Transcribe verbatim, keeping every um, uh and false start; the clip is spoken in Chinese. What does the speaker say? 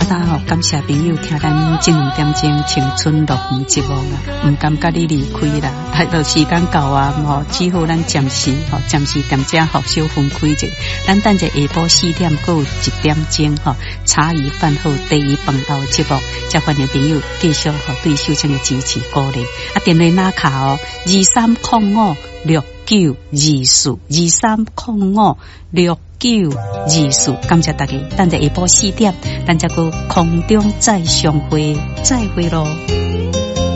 大吼，感谢朋友听咱这两点钟青春乐园节目啦，唔甘甲你离开啦，太到时间到啊，吼，只好咱暂时吼，暂时踮遮吼小分开者，咱等者下晡四点到一点钟吼，茶余饭后第一饭后节目，才欢迎朋友继续吼对秀清的支持鼓励。啊，电话拿卡哦，二三零五六九二四，二三零五六九二四，感谢大家，等者下晡四点，咱再个空中再相会，再会咯。